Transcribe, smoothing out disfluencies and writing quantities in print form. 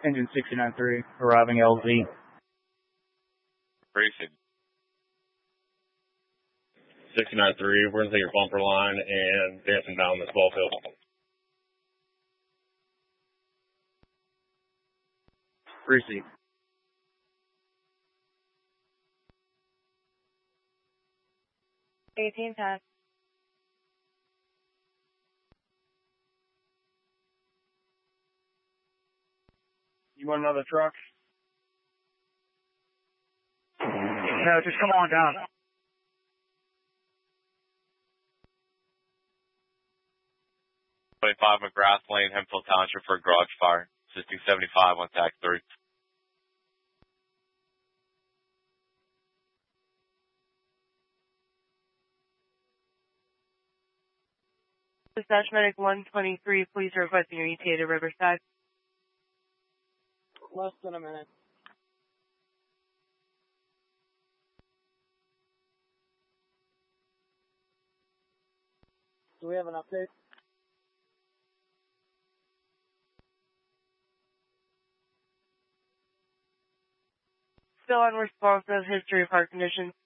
Engine 69-3, arriving LZ. Precinct. 69-3, we're going to take your bumper line and dancing down this ball field. Precinct. $18.10. You want another truck? No, just come on down. McGrath Lane, Hemphill Township for a garage fire. Assisting 75 on TAC 3. Dispatch Medic 123, please requesting your ETA to Riverside. Less than a minute. Do we have an update? Still unresponsive, history of heart conditions.